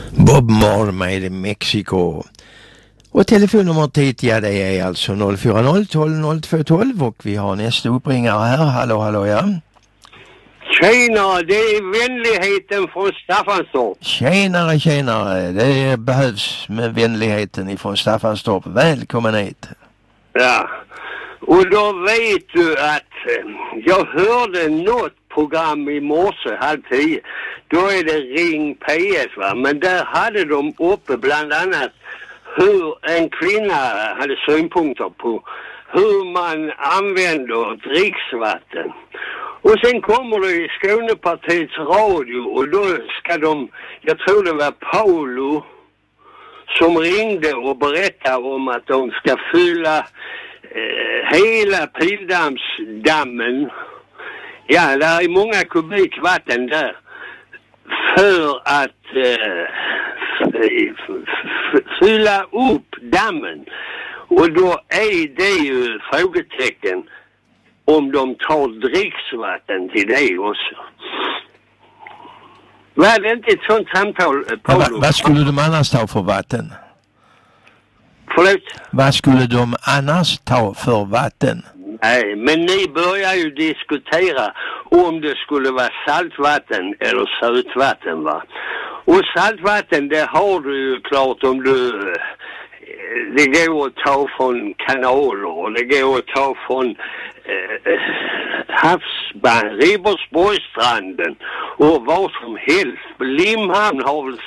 Bob Marley i Mexiko. Och telefonnumret hit, ja, det är alltså 040 12 02 12 och vi har nästa uppringare här. Hallå, ja. Tjenare, det är vänligheten från Staffanstorp. Tjenare, det behövs med vänligheten ifrån Staffanstorp. Välkommen hit. Ja, och då vet du att jag hörde något program i morse 9:30. Då är det Ring PS, va? Men där hade de uppe bland annat hur en kvinna hade synpunkter på hur man använder dricksvatten. Och sen kommer det i Skånepartiets radio och då ska de, jag tror det var Paolo som ringde och berättade om att de ska fylla hela Pildamsdammen. Ja, där är många kubik vatten där för att fylla upp dammen. Och då är det ju frågetecken om de tar dricksvatten till det också. Var det inte ett sånt samtal, Paolo? Vad skulle de annars ta för vatten? Förlåt? Vad skulle de annars ta för vatten? Nej, men ni börjar ju diskutera om det skulle vara saltvatten eller sötvatten, va? Och saltvatten, det har du ju klart om du... Det går att ta från kanaler och det går att ta från Ribersborgsstranden och vad som helst. Limhamn har väl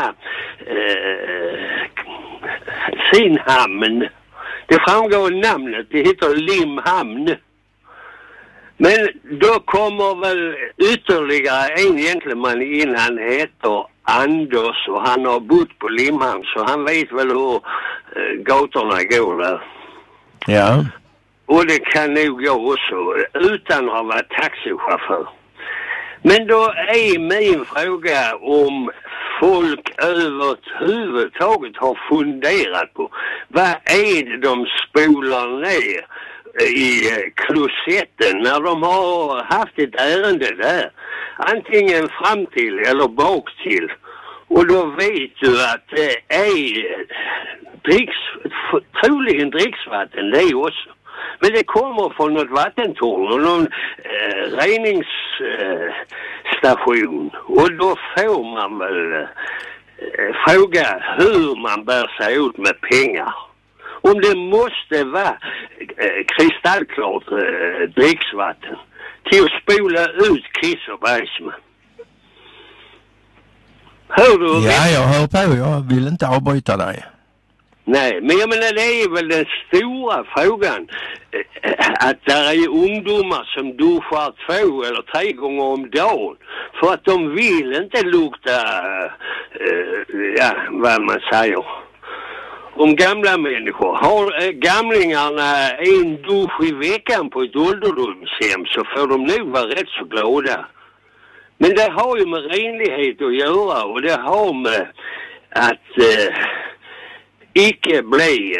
sin hamn. Det framgår namnet, det heter Limhamn. Men då kommer väl ytterligare en gentleman in, han heter Anders och han har bott på Limhamn så han vet väl hur gatorna går där. Ja. Och det kan nog gå också utan att vara taxichaufför. Men då är min fråga om folk överhuvudtaget har funderat på vad är det de spolar ner i klosetten när de har haft ett ärende där. Antingen fram till eller bak till. Och då vet du att det är troligen dricksvatten det också. Men det kommer från något vattentorn och någon reningsstation. Och då får man väl fråga hur man bär sig ut med pengar. Om det måste vara kristallklart dricksvatten till att spola ut Chris och Bergsman. Hör du? Ja, jag hör på. Jag vill inte avbryta dig. Nej, men jag menar det är väl den stora frågan att det är ungdomar som duschar 2 eller 3 gånger om dagen för att de vill inte lukta vad man säger om gamla människor. Har gamlingarna en dusch i veckan på ett ålderdomshem så får de nog vara rätt så glada. Men det har ju med renlighet att göra och det har med att icke bli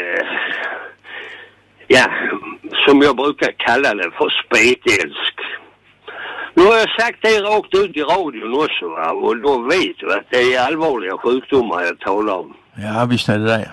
som jag brukar kalla det för spetälsk. Nu har jag sagt det rakt ut i radion också, va? Och då vet du att det är allvarliga sjukdomar jag talar om. Ja, visst är det.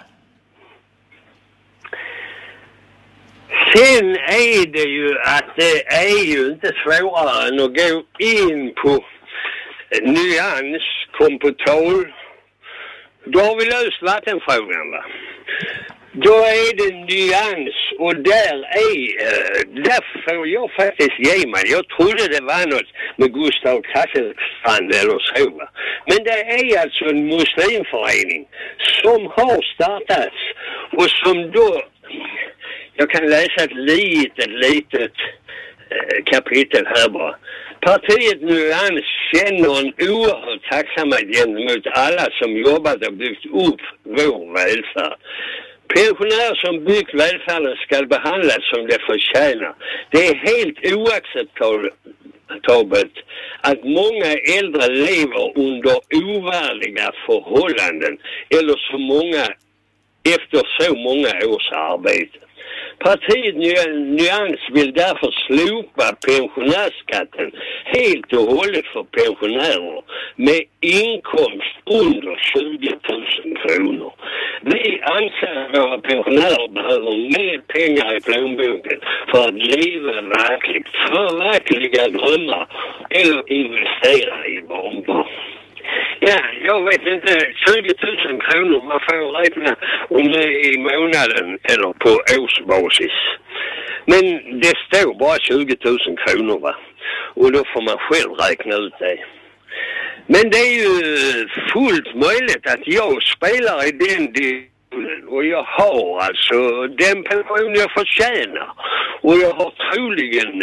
Sen är det ju att det är ju inte svårare än att gå in på nyans, kompotal. Då har vi löst vattenfrågan, va? Då är det nyans och där får jag faktiskt ge mig. Jag trodde det var något med Gustav Kasselstrand eller så, va? Men det är alltså en muslimförening som har startats och som då, jag kan läsa ett litet kapitel här bara. Partiet Nyans känner en oerhörd tacksamhet gentemot alla som jobbat och byggt upp vår välfärd. Pensionärer som byggt välfärden ska behandlas som det förtjänar. Det är helt oacceptabelt att många äldre lever under ovärdiga förhållanden eller efter så många års arbete. Partiet Nyans vill därför slopa pensionärsskatten helt och hållet för pensionärer med inkomst under 20 000 kronor. Vi anser att våra pensionärer behöver mer pengar i plånboken för att leva verkligt, förverkliga drömmar eller investera i barnbarn. Ja, jag vet inte, 20 000 kronor, man får räkna om det är i månaden eller på årsbasis. Men det står bara 20 000 kronor, va? Och då får man själv räkna ut det. Men det är ju fullt möjligt att jag spelar i den delen och jag har alltså den pension jag förtjänar. Och jag har troligen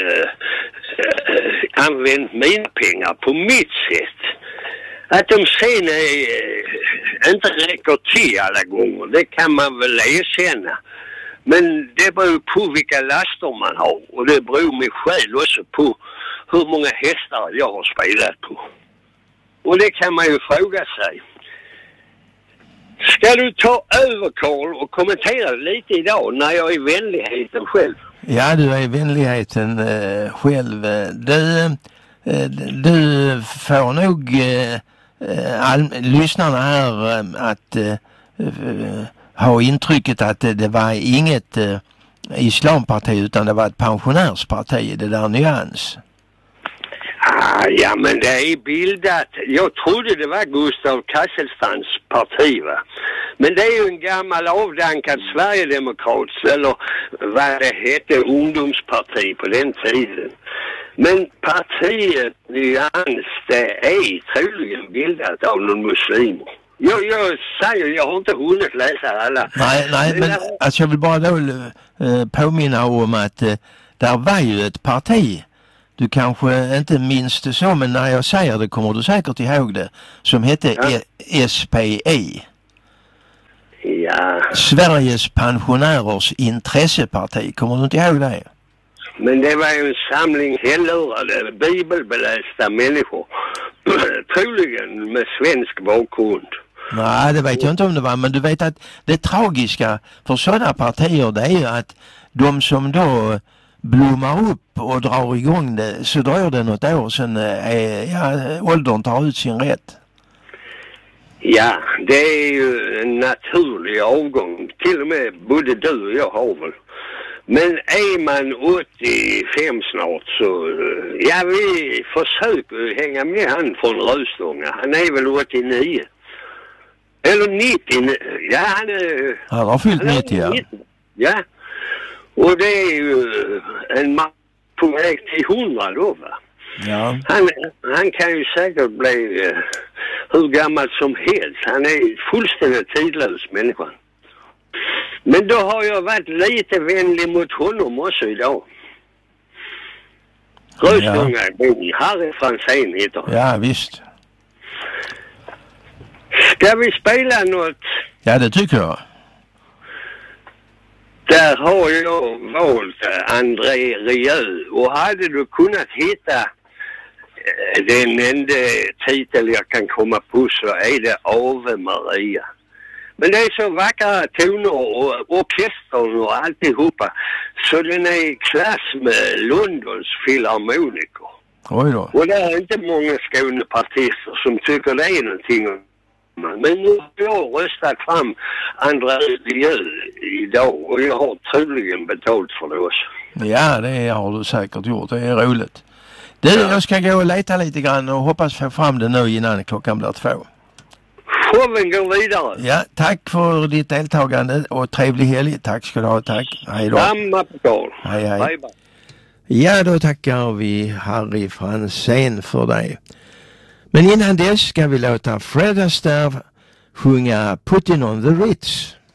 använt mina pengar på mitt sätt. Att de sen inte räcker till alla gånger, det kan man väl erkänna. Men det beror på vilka laster man har. Och det beror mig själv också på hur många hästar jag har spelat på. Och det kan man ju fråga sig. Ska du ta över, Carl, och kommentera lite idag när jag är vänligheten själv? Ja, du är vänligheten själv. Du får nog lyssnarna här att ha intrycket att det var inget islamparti utan det var ett pensionärsparti, det där Nyans. Ja, men det är bildat. Jag trodde det var Gustav Kasselstrands parti, va? Men det är ju en gammal avdankad Sverigedemokrats, eller vad det hette, ungdomsparti på den tiden. Men partiet Nyans, det är troligen bildat av någon muslimer. Jag säger, jag har inte hunnit läsa alla. Nej, men alltså jag vill bara då påminna om att där var ju ett parti. Du kanske inte minns det så, men när jag säger det kommer du säkert ihåg det. Som hette SPI. Ja. Sveriges pensionärers intresseparti. Kommer du inte ihåg det? Men det var ju en samling hellurade, bibelbelästa människor. Troligen med svensk bakgrund. Nej, det vet jag inte om det var. Men du vet att det tragiska för sådana partier, det är ju att de som då blommar upp och drar igång det, så dröjer det något år sen åldern tar ut sin rätt. Ja, det är ju en naturlig avgång. Till och med både du och jag har väl. Men är man 85 snart så, ja, vi försöker hänga med han från Röstånga. Han är väl 89. Eller 90. Ja, han har fyllt 90, ja. Ja. Och det är ju en man på väg till 100 då, va? Ja. Han kan ju säkert bli hur gammal som helst. Han är fullständigt tidlös människa. Men då har jag varit lite vänlig mot honom också idag. Röstånga, Harry Franzén heter. Ja, visst. Ska vi spela något? Ja, det tycker jag. Där har jag valt André Rieu. Och hade du kunnat hitta den enda titel jag kan komma på så är det Ave Maria. Men det är så vackra toner och orkestern och alltihopa. Så den är i klass med Londons filharmoniker. Oj då. Och det är inte många Skånepartister som tycker det är någonting. Men nu har jag röstat fram André Rieu idag och jag har troligen betalt för det också. Ja, det har du säkert gjort. Det är roligt. Jag ska gå och leta lite grann och hoppas få fram det nu innan klockan blir 2. Showen går vidare. Ja, tack för ditt deltagande och trevlig helg. Tack ska du ha, tack. Hej då. Samma på. Hej, hej. Bye, bye. Ja, då tackar vi Harry Franzén för dig. Men innan dess ska vi låta Fred Astaire sjunga Putting on the Ritz.